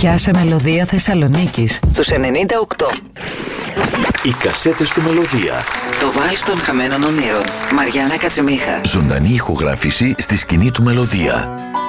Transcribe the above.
φωτιά σε Μελωδία Θεσσαλονίκης στους 98. Οι κασέτες του Μελωδία. Το βάλς των χαμένων ονείρων. Μαριάννα Κατσιμίχα. Ζωντανή ηχογράφηση στη σκηνή του Μελωδία.